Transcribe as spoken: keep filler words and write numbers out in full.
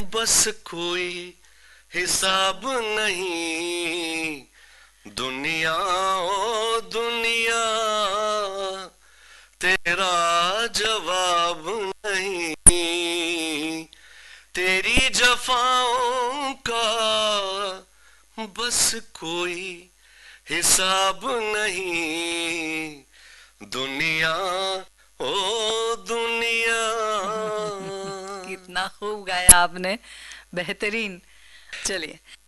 बस कोई हिसाब नहीं, दुनिया ओ दुनिया तेरा जवाब नहीं, तेरी जफाओं का बस कोई हिसाब नहीं, दुनिया ओ दुनिया। कितना खूब गाया आपने, बेहतरीन। चलिए